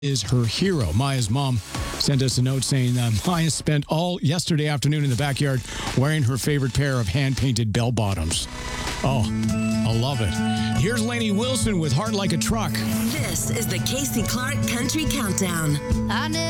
is her hero. Maya's mom sent us a note saying Maya spent all yesterday afternoon in the backyard wearing her favorite pair of hand-painted bell-bottoms. Oh, I love it. Here's Lainey Wilson with Heart Like a Truck. This is the Casey Clark Country Countdown.